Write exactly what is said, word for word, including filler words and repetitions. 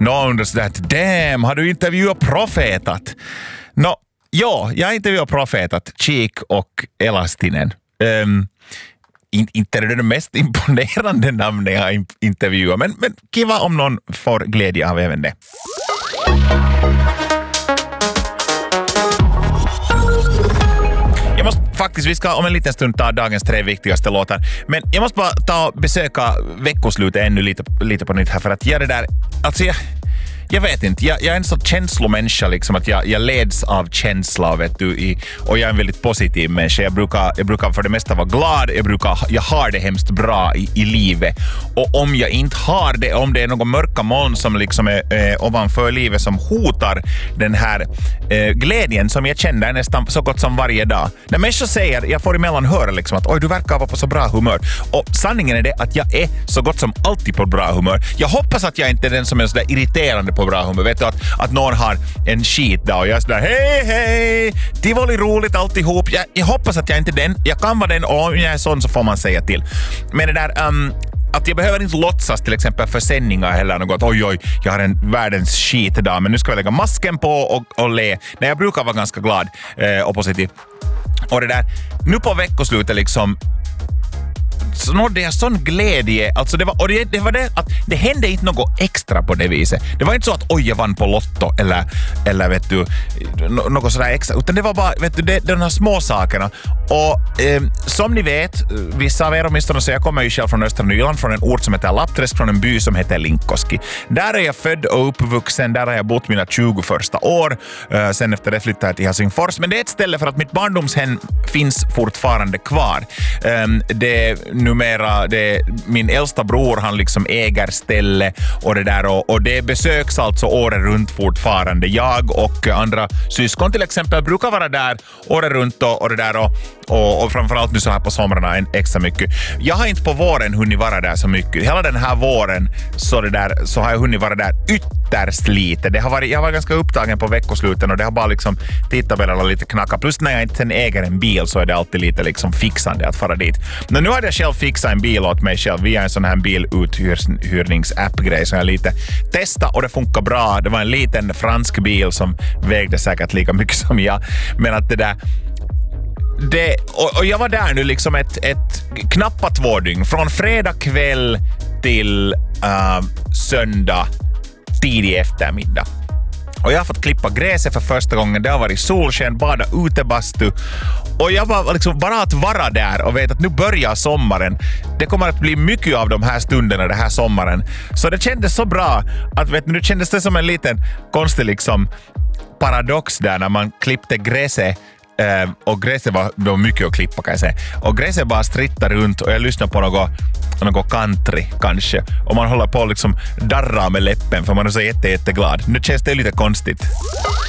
någon undrar sådär, damn, har du intervjuat Profetat? No, ja, jag har intervjuat Profetat, Cheek och Elastinen. Um, in, inte är det det mest imponerande namnet jag har intervjuat, men, men kiva om någon får glädje av även det. Jag måste faktiskt, vi ska om en liten stund ta dagens tre viktigaste låtar. Men jag måste bara ta och besöka veckoslutet ännu lite, lite på nytt här för att göra det där, alltså jag, jag vet inte, jag, jag är en sån känslomänniska liksom, att jag, jag leds av känsla, vet du, i, och jag är en väldigt positiv människa. Jag brukar, jag brukar för det mesta vara glad, jag, brukar, jag har det hemskt bra i, i livet. Och om jag inte har det, om det är någon mörka moln som liksom är eh, ovanför livet som hotar den här eh, glädjen som jag känner nästan så gott som varje dag. När människor säger, jag får emellan höra liksom att oj, du verkar vara på så bra humör. Och sanningen är det att jag är så gott som alltid på bra humör. Jag hoppas att jag inte är den som är så där irriterande på bra humör. Vet du, att, att någon har en skit där och jag är sådär, hej, hej, det var lite roligt alltihop. Jag, jag hoppas att jag inte är den. Jag kan vara den och om jag är sån så får man säga till. Men det där, um, att jag behöver inte låtsas till exempel för sändningar heller något. Oj, oj, jag har en världens skit idag, men nu ska jag lägga masken på och, och le. Nej, jag brukar vara ganska glad eh, och positiv. Och det där, nu på veckoslutet liksom, så nådde jag sån glädje. Alltså det var, och det, det var det att det hände inte något extra på det viset. Det var inte så att oj, jag vann på Lotto eller, eller vet du, något sådär extra. Utan det var bara, vet du, det, de här små sakerna. Och eh, som ni vet, vissa av er åtminstone, så jag kommer ju själv från Östra Nyland, från en ort som heter Lappträsk, från en by som heter Linkoski. Där är jag född och uppvuxen, där har jag bott mina tjugo första år. Eh, sen efter det flyttade jag till Helsingfors. Men det är ett ställe för att mitt barndomshem finns fortfarande kvar. Eh, det numera, det, min äldsta bror, han liksom äger ställe och det där, och, och det besöks alltså året runt fortfarande. Jag och andra syskon till exempel brukar vara där året runt och, och det där och, och, och framförallt nu så här på somrarna en extra mycket. Jag har inte på våren hunnit vara där så mycket. Hela den här våren så, det där, så har jag hunnit vara där ytterst lite. Det har varit, jag var ganska upptagen på veckosluten och det har bara liksom tidtabellerna lite knacka. Plus när jag inte sen äger en bil så är det alltid lite liksom fixande att fara dit. Men nu hade jag själv fixat en bil åt mig själv via en sån här biluthyrningsapp-grej som jag lite testade och det funkar bra. Det var en liten fransk bil som vägde säkert lika mycket som jag. Men att det där Det, och, och jag var där nu liksom ett, ett knappa två dygn. Från fredag kväll till uh, söndag tidig eftermiddag. Och jag har fått klippa gräset för första gången. Det har varit solsken, bada utebastu. Och jag var liksom bara att vara där och vet att nu börjar sommaren. Det kommer att bli mycket av de här stunderna den här sommaren. Så det kändes så bra att vet, nu kändes det som en liten konstig liksom paradox där när man klippte gräset. Uh, och gräset var, var mycket att klippa kan jag säga. Och gräset bara strittar runt och jag lyssnar på något, något country kanske. Och man håller på liksom darra med läppen för man är så jätte, jätteglad. Nu känns det lite konstigt.